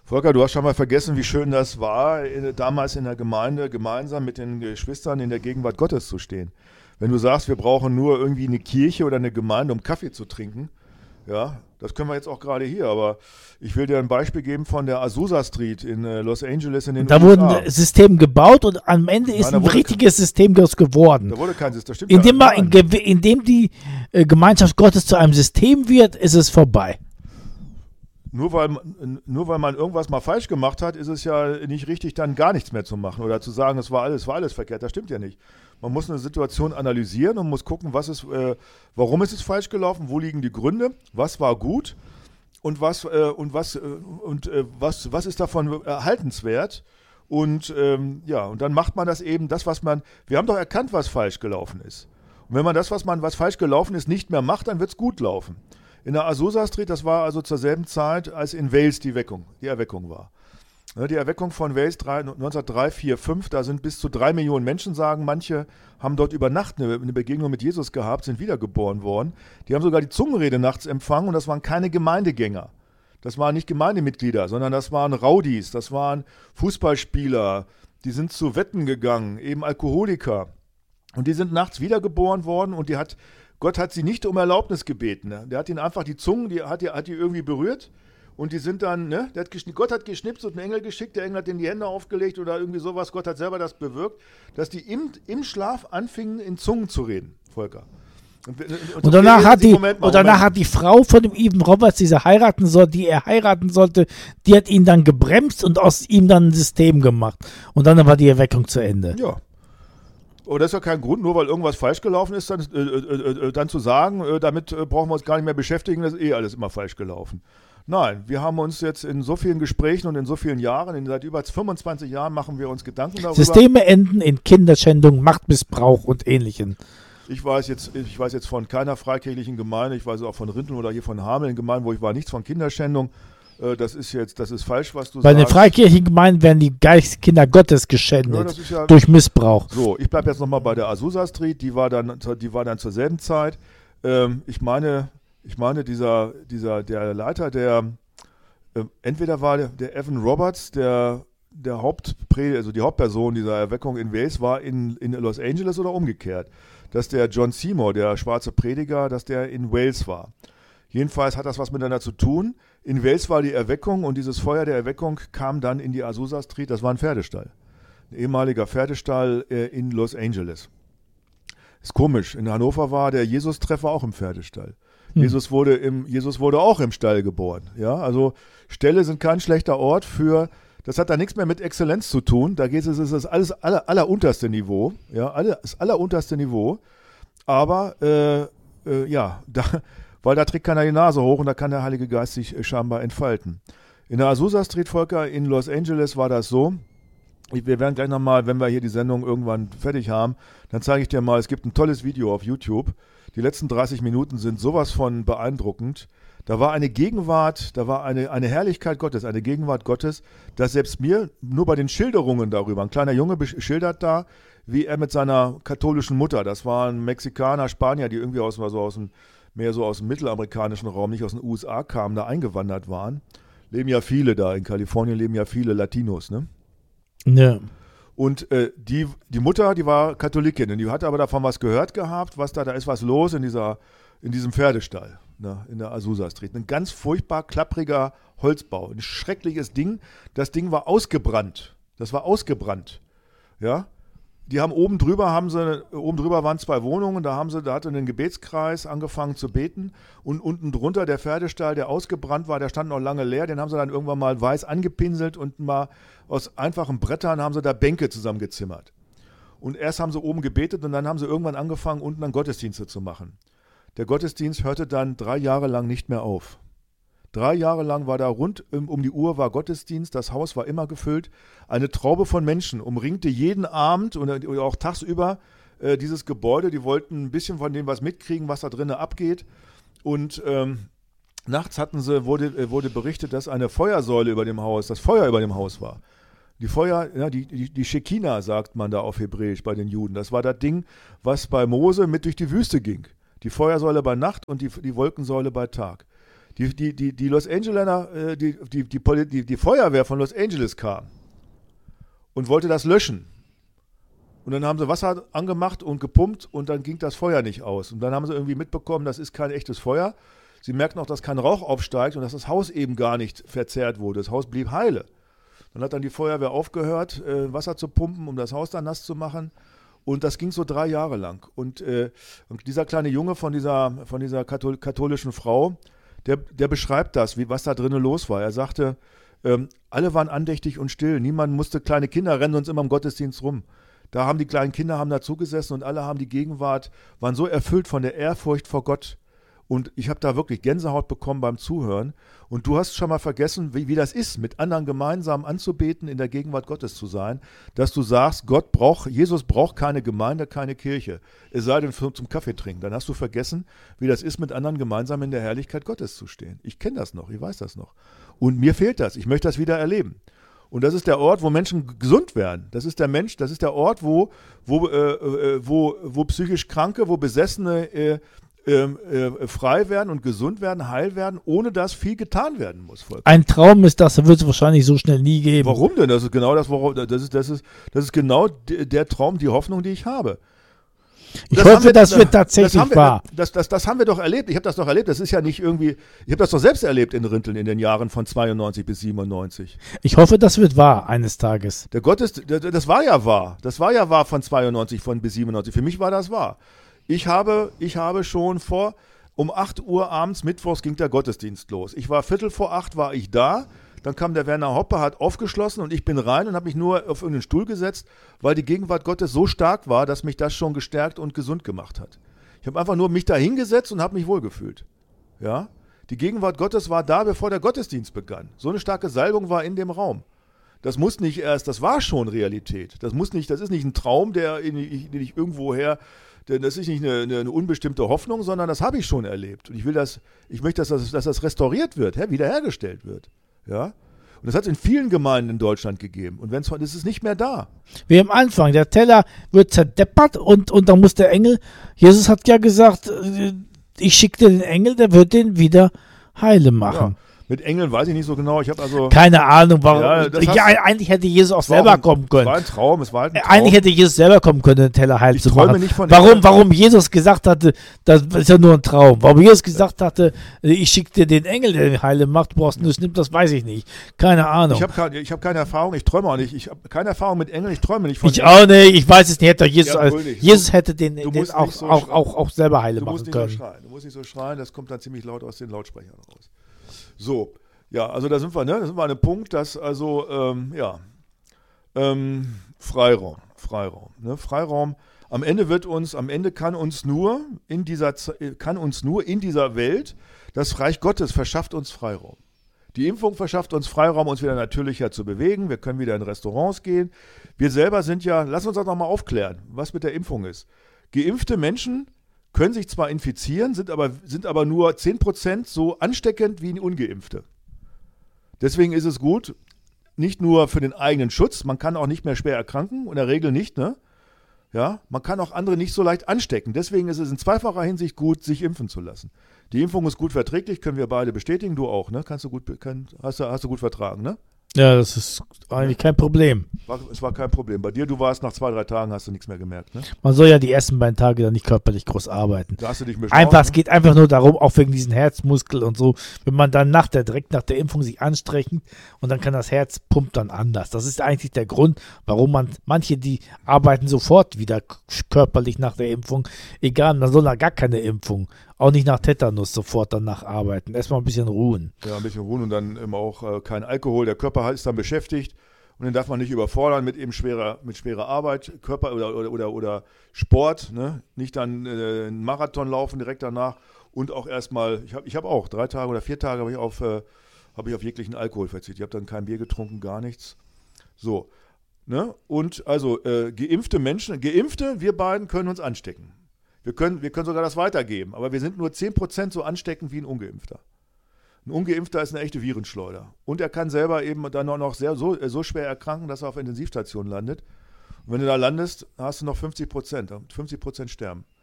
Volker, du hast schon mal vergessen, wie schön das war, damals in der Gemeinde gemeinsam mit den Geschwistern in der Gegenwart Gottes zu stehen. Wenn du sagst, wir brauchen nur irgendwie eine Kirche oder eine Gemeinde, um Kaffee zu trinken, ja, das können wir jetzt auch gerade hier, aber ich will dir ein Beispiel geben von der Azusa Street in Los Angeles in den Da USA. wurden Systeme gebaut und am Ende ist Nein, ein richtiges System daraus geworden. Da wurde kein System, das stimmt Indem, ja. Nein. indem die Gemeinschaft Gottes zu einem System wird, ist es vorbei. Nur weil man irgendwas mal falsch gemacht hat, ist es ja nicht richtig, dann gar nichts mehr zu machen oder zu sagen, es war alles verkehrt. Das stimmt ja nicht. Man muss eine Situation analysieren und muss gucken, warum ist es falsch gelaufen, wo liegen die Gründe, was war gut und was ist davon erhaltenswert. Und und dann macht man das eben, wir haben doch erkannt, was falsch gelaufen ist. Und wenn man das, was falsch gelaufen ist, nicht mehr macht, dann wird es gut laufen. In der Azusa Street, das war also zur selben Zeit, als in Wales die Erweckung war. Die Erweckung von Wales 1903, 4, 5, da sind bis zu 3 Millionen Menschen, sagen manche, haben dort über Nacht eine Begegnung mit Jesus gehabt, sind wiedergeboren worden. Die haben sogar die Zungenrede nachts empfangen und das waren keine Gemeindegänger. Das waren nicht Gemeindemitglieder, sondern das waren Rowdies, das waren Fußballspieler, die sind zu Wetten gegangen, eben Alkoholiker. Und die sind nachts wiedergeboren worden und Gott hat sie nicht um Erlaubnis gebeten. Ne? Der hat ihnen einfach die Zungen, hat die irgendwie berührt und die sind dann, ne? Gott hat geschnipst und einen Engel geschickt, der Engel hat denen die Hände aufgelegt oder irgendwie sowas. Gott hat selber das bewirkt, dass die im Schlaf anfingen, in Zungen zu reden, Volker. Und danach hat die Frau von dem Evan Roberts, die er heiraten sollte, die hat ihn dann gebremst und aus ihm dann ein System gemacht. Und dann war die Erweckung zu Ende. Ja. Aber das ist ja kein Grund, nur weil irgendwas falsch gelaufen ist, dann zu sagen, damit brauchen wir uns gar nicht mehr beschäftigen, das ist alles immer falsch gelaufen. Nein, wir haben uns jetzt in so vielen Gesprächen und in so vielen Jahren, seit über 25 Jahren machen wir uns Gedanken darüber. Systeme enden in Kinderschändung, Machtmissbrauch und Ähnlichem. Ich weiß jetzt von keiner freikirchlichen Gemeinde, ich weiß auch von Rinteln oder hier von Hameln Gemeinden, wo ich war, nichts von Kinderschändung. Das ist falsch, was du sagst. Bei den freikirchlichen Gemeinden werden die Kinder Gottes geschändet durch Missbrauch. So, ich bleibe jetzt nochmal bei der Azusa Street, die war dann zur selben Zeit. Ich meine, der Leiter, entweder war der Evan Roberts, die Hauptperson dieser Erweckung in Wales war in Los Angeles oder umgekehrt. Dass der John Seymour, der schwarze Prediger, dass der in Wales war. Jedenfalls hat das was miteinander zu tun. In Wales war die Erweckung und dieses Feuer der Erweckung kam dann in die Azusa Street. Das war ein Pferdestall. Ein ehemaliger Pferdestall in Los Angeles. Ist komisch. In Hannover war der Jesus-Treffer auch im Pferdestall. Jesus wurde auch im Stall geboren. Ja, also Ställe sind kein schlechter Ort das hat da nichts mehr mit Exzellenz zu tun. Da geht es ist alles allerunterste Niveau. Ja, das allerunterste Niveau. Aber weil da trägt keiner die Nase hoch und da kann der Heilige Geist sich scheinbar entfalten. In der Azusa Street, Volker, in Los Angeles war das so. Wir werden gleich nochmal, wenn wir hier die Sendung irgendwann fertig haben, dann zeige ich dir mal, es gibt ein tolles Video auf YouTube. Die letzten 30 Minuten sind sowas von beeindruckend. Da war eine Gegenwart, da war eine Herrlichkeit Gottes, eine Gegenwart Gottes, dass selbst mir nur bei den Schilderungen darüber, ein kleiner Junge schildert da, wie er mit seiner katholischen Mutter, das waren Mexikaner, Spanier, die irgendwie mehr so aus dem mittelamerikanischen Raum, nicht aus den USA kamen, da eingewandert waren. Leben ja viele da, in Kalifornien leben ja viele Latinos, ne? Ja. Und die Mutter, die war Katholikin und die hatte aber davon was gehört gehabt, da ist was los in diesem Pferdestall, ne, in der Azusa Street. Ein ganz furchtbar klappriger Holzbau, ein schreckliches Ding. Das Ding war ausgebrannt. Das war ausgebrannt. Ja. Die haben oben drüber waren 2 Wohnungen, da hatte ein Gebetskreis angefangen zu beten und unten drunter der Pferdestall, der ausgebrannt war, der stand noch lange leer, den haben sie dann irgendwann mal weiß angepinselt und mal aus einfachen Brettern haben sie da Bänke zusammengezimmert. Und erst haben sie oben gebetet und dann haben sie irgendwann angefangen, unten dann Gottesdienste zu machen. Der Gottesdienst hörte dann 3 Jahre lang nicht mehr auf. 3 Jahre lang war da rund um die Uhr war Gottesdienst, das Haus war immer gefüllt. Eine Traube von Menschen umringte jeden Abend oder auch tagsüber dieses Gebäude. Die wollten ein bisschen von dem was mitkriegen, was da drinnen abgeht. Und nachts wurde berichtet, dass eine Feuersäule über dem Haus, das Feuer über dem Haus war. Die Shekinah sagt man da auf Hebräisch bei den Juden. Das war das Ding, was bei Mose mit durch die Wüste ging. Die Feuersäule bei Nacht und die Wolkensäule bei Tag. Die Los Angeleser, die Feuerwehr von Los Angeles kam und wollte das löschen. Und dann haben sie Wasser angemacht und gepumpt und dann ging das Feuer nicht aus. Und dann haben sie irgendwie mitbekommen, das ist kein echtes Feuer. Sie merkten auch, dass kein Rauch aufsteigt und dass das Haus eben gar nicht verzerrt wurde. Das Haus blieb heile. Dann hat dann die Feuerwehr aufgehört, Wasser zu pumpen, um das Haus dann nass zu machen. Und das ging so 3 Jahre lang. Und dieser kleine Junge von dieser katholischen Frau, der beschreibt das, was da drinnen los war. Er sagte, alle waren andächtig und still. Niemand musste, kleine Kinder rennen uns immer im Gottesdienst rum. Da haben die kleinen Kinder dazu gesessen und alle haben die Gegenwart, waren so erfüllt von der Ehrfurcht vor Gott. Und ich habe da wirklich Gänsehaut bekommen beim Zuhören. Und du hast schon mal vergessen, wie das ist, mit anderen gemeinsam anzubeten, in der Gegenwart Gottes zu sein, dass du sagst, Jesus braucht keine Gemeinde, keine Kirche, es sei denn zum Kaffee trinken. Dann hast du vergessen, wie das ist, mit anderen gemeinsam in der Herrlichkeit Gottes zu stehen. Ich kenne das noch, ich weiß das noch. Und mir fehlt das, ich möchte das wieder erleben. Und das ist der Ort, wo Menschen gesund werden. Das ist der Ort, wo psychisch Kranke, wo Besessene frei werden und gesund werden, heil werden, ohne dass viel getan werden muss. Ein Traum ist das, wird es wahrscheinlich so schnell nie geben. Warum denn? Das ist genau das ist genau der Traum, die Hoffnung, die ich habe. Ich hoffe, das wird tatsächlich wahr. Das haben wir doch erlebt. Ich habe das doch erlebt. Das ist ja nicht irgendwie, ich habe das doch selbst erlebt in Rinteln in den Jahren von 92 bis 97. Ich hoffe, das wird wahr eines Tages. Das war ja wahr. Das war ja wahr von 92 bis 97. Für mich war das wahr. Ich habe schon um 8 Uhr abends, mittwochs ging der Gottesdienst los. Ich war 7:45 war ich da. Dann kam der Werner Hoppe, hat aufgeschlossen und ich bin rein und habe mich nur auf irgendeinen Stuhl gesetzt, weil die Gegenwart Gottes so stark war, dass mich das schon gestärkt und gesund gemacht hat. Ich habe einfach nur mich da hingesetzt und habe mich wohlgefühlt. Ja? Die Gegenwart Gottes war da, bevor der Gottesdienst begann. So eine starke Salbung war in dem Raum. Das war schon Realität. Das ist nicht ein Traum, den ich irgendwoher, das ist nicht eine unbestimmte Hoffnung, sondern das habe ich schon erlebt. Und ich möchte, dass das restauriert wird, wiederhergestellt wird. Ja? Und das hat es in vielen Gemeinden in Deutschland gegeben. Und das ist nicht mehr da. Wie am Anfang, der Teller wird zerdeppert und dann muss der Engel, Jesus hat ja gesagt, ich schicke dir den Engel, der wird den wieder heile machen. Ja. Mit Engeln weiß ich nicht so genau. Ich habe also keine Ahnung, warum. Ja, eigentlich hätte Jesus auch selber kommen können. Es war ein Traum, Eigentlich hätte Jesus selber kommen können, den Teller heil zu machen. Nicht von warum Jesus gesagt hatte, das ist ja nur ein Traum. Warum Jesus gesagt hatte, ich schicke dir den Engel, der den heile macht, brauchst du es nimmt, das weiß ich nicht. Keine Ahnung. Ich habe keine Erfahrung, ich träume auch nicht. Ich habe keine Erfahrung mit Engeln, ich träume nicht von Engeln. Ich auch nicht, ich weiß es nicht. Hätte Jesus hätte den auch selber heile machen können. Du musst nicht so schreien, das kommt dann ziemlich laut aus den Lautsprechern raus. So, ja, also da sind wir an einem Punkt, dass Freiraum. Ne? Freiraum, am Ende kann uns nur in dieser Welt, das Reich Gottes verschafft uns Freiraum. Die Impfung verschafft uns Freiraum, uns wieder natürlicher zu bewegen, wir können wieder in Restaurants gehen. Wir selber lass uns das nochmal aufklären, was mit der Impfung ist. Geimpfte Menschen können sich zwar infizieren, sind aber nur 10% so ansteckend wie Ungeimpfte. Deswegen ist es gut, nicht nur für den eigenen Schutz, man kann auch nicht mehr schwer erkranken, in der Regel nicht, ne? Ja, man kann auch andere nicht so leicht anstecken. Deswegen ist es in zweifacher Hinsicht gut, sich impfen zu lassen. Die Impfung ist gut verträglich, können wir beide bestätigen, du auch, ne? Hast du gut vertragen, ne? Ja, das ist eigentlich kein Problem. Es war kein Problem. Bei dir, du warst nach 2-3 Tagen, hast du nichts mehr gemerkt, ne? Man soll ja die ersten beiden Tage dann nicht körperlich groß arbeiten. Da hast du dich Es geht einfach nur darum, auch wegen diesen Herzmuskel und so, wenn man dann direkt nach der Impfung sich anstrengt und dann kann das Herz pumpt dann anders. Das ist eigentlich der Grund, warum manche, die arbeiten sofort wieder körperlich nach der Impfung, egal, dann soll da gar keine Impfung. Auch nicht nach Tetanus sofort danach arbeiten. Erstmal ein bisschen ruhen. Ja, ein bisschen ruhen und dann immer auch kein Alkohol. Der Körper ist dann beschäftigt und den darf man nicht überfordern mit schwerer Arbeit, Körper oder Sport. Ne? Nicht dann einen Marathon laufen direkt danach und auch erstmal, ich habe auch 3 Tage oder 4 Tage habe ich auf jeglichen Alkohol verzichtet. Ich habe dann kein Bier getrunken, gar nichts. So, ne? Und also geimpfte, wir beiden können uns anstecken. Wir können sogar das weitergeben, aber wir sind nur 10% so ansteckend wie ein Ungeimpfter. Ein Ungeimpfter ist eine echte Virenschleuder. Und er kann selber eben dann auch noch so schwer erkranken, dass er auf Intensivstation landet. Und wenn du da landest, hast du noch 50%. 50% sterben.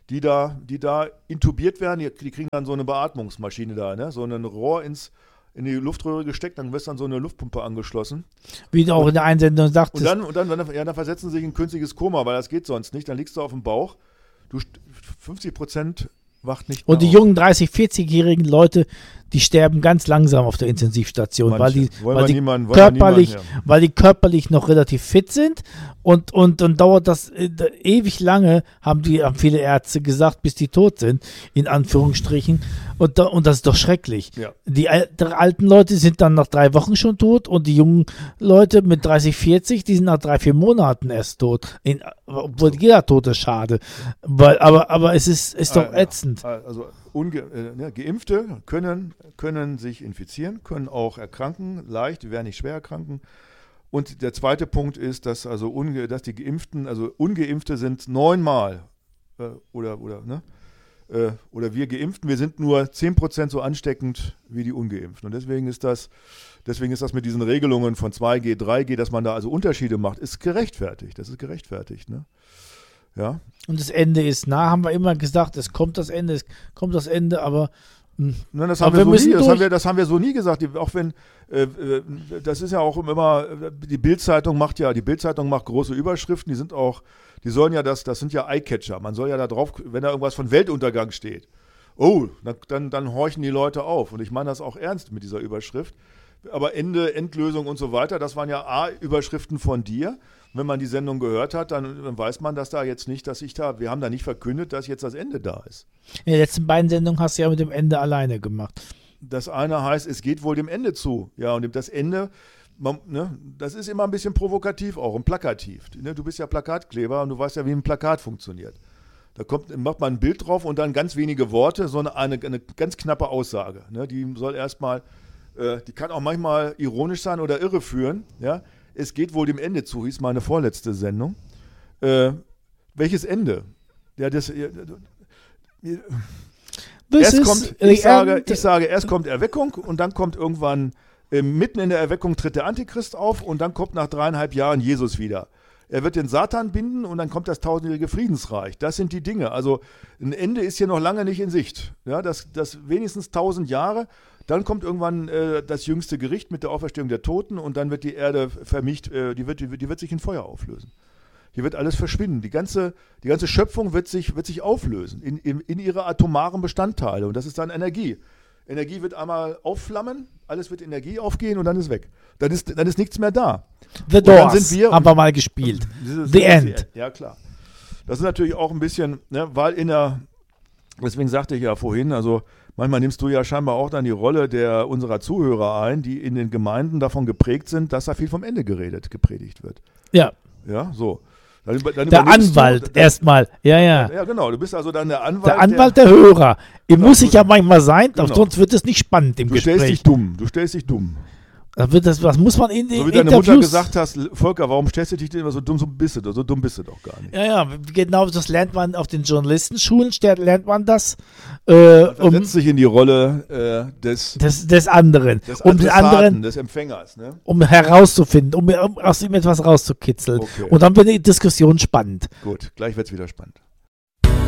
die da intubiert werden, die kriegen dann so eine Beatmungsmaschine da, ne? So ein Rohr in die Luftröhre gesteckt, dann wird dann so eine Luftpumpe angeschlossen. Wie du auch in der Einsendung sagtest. Und dann versetzen sie sich in ein künstliches Koma, weil das geht sonst nicht. Dann liegst du auf dem Bauch. 50% wacht nicht mehr Und die auf. jungen 30-, 40-jährigen Leute, die sterben ganz langsam auf der Intensivstation, weil die körperlich noch relativ fit sind und dann dauert das ewig lange, haben viele Ärzte gesagt, bis die tot sind, in Anführungsstrichen. Und das ist doch schrecklich. Ja. Die alten Leute sind dann nach 3 Wochen schon tot und die jungen Leute mit 30, 40, die sind nach 3, 4 Monaten erst tot. Obwohl jeder Tod ist schade. Aber es ist doch ätzend. Also Geimpfte können sich infizieren, können auch erkranken, leicht, die werden nicht schwer erkranken. Und der zweite Punkt ist, dass die Geimpften, also Ungeimpfte sind 9-mal oder wir Geimpften, wir sind nur 10% so ansteckend wie die Ungeimpften. Und deswegen ist das mit diesen Regelungen von 2G, 3G, dass man da also Unterschiede macht, ist gerechtfertigt. Das ist gerechtfertigt, ne? Ja. Und das Ende ist nah, haben wir immer gesagt, es kommt das Ende, aber nein, das haben wir so nie gesagt. Auch wenn, das ist ja auch immer, die Bild-Zeitung macht große Überschriften, die sollen ja das sind ja Eyecatcher. Man soll ja da drauf, wenn da irgendwas von Weltuntergang steht, dann horchen die Leute auf. Und ich meine das auch ernst mit dieser Überschrift. Aber Ende, Endlösung und so weiter, das waren ja Überschriften von dir. Und wenn man die Sendung gehört hat, dann weiß man, dass da jetzt nicht, wir haben da nicht verkündet, dass jetzt das Ende da ist. In den letzten beiden Sendungen hast du ja mit dem Ende alleine gemacht. Das eine heißt, es geht wohl dem Ende zu. Ja, und das Ende, das ist immer ein bisschen provokativ auch und plakativ. Ne, du bist ja Plakatkleber und du weißt ja, wie ein Plakat funktioniert. Da macht man ein Bild drauf und dann ganz wenige Worte, so eine ganz knappe Aussage. Ne, die soll erstmal, die kann auch manchmal ironisch sein oder irreführen. Ja? Es geht wohl dem Ende zu, hieß meine vorletzte Sendung. Welches Ende? Ja, ich sage, erst kommt Erweckung und dann kommt irgendwann, mitten in der Erweckung tritt der Antichrist auf und dann kommt nach 3,5 Jahren Jesus wieder. Er wird den Satan binden und dann kommt das 1000-jährige Friedensreich. Das sind die Dinge. Also ein Ende ist hier noch lange nicht in Sicht. Ja, das wenigstens 1000 Jahre. Dann kommt irgendwann das jüngste Gericht mit der Auferstehung der Toten und dann wird die Erde vermischt, die wird sich in Feuer auflösen. Hier wird alles verschwinden. Die ganze Schöpfung wird sich auflösen in ihre atomaren Bestandteile und das ist dann Energie. Energie wird einmal aufflammen, alles wird Energie aufgehen und dann ist weg. Dann ist nichts mehr da. The Doors haben wir mal gespielt. The End. Ja, klar. Das ist natürlich auch ein bisschen, ne, weil deswegen sagte ich ja vorhin, also manchmal nimmst du ja scheinbar auch dann die Rolle unserer Zuhörer ein, die in den Gemeinden davon geprägt sind, dass da viel vom Ende gepredigt wird. Ja. Ja, so. Der Anwalt erstmal, ja. Ja, genau, du bist also dann der Anwalt. Der Anwalt der Hörer. Muss ich ja manchmal sein, sonst wird es nicht spannend im Gespräch. Du stellst dich dumm. Was muss man in den So wie deine Mutter gesagt hast, Volker, warum stellst du dich denn immer so dumm, so dumm bist du doch gar nicht. Ja, genau, das lernt man auf den Journalistenschulen, lernt man das. Setzt sich in die Rolle des anderen. Des Empfängers. Ne? Um herauszufinden, um aus ihm etwas rauszukitzeln. Okay. Und dann wird die Diskussion spannend. Gut, gleich wird es wieder spannend.